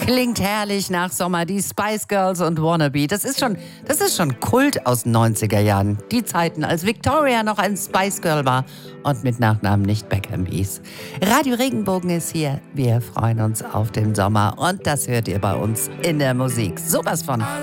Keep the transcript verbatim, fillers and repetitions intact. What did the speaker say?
Klingt herrlich nach Sommer, die Spice Girls und Wannabe. Das ist schon, das ist schon Kult aus den neunziger Jahren. Die Zeiten, als Victoria noch ein Spice Girl war und mit Nachnamen nicht Beckham hieß. Radio Regenbogen ist hier. Wir freuen uns auf den Sommer und das hört ihr bei uns in der Musik. Sowas von.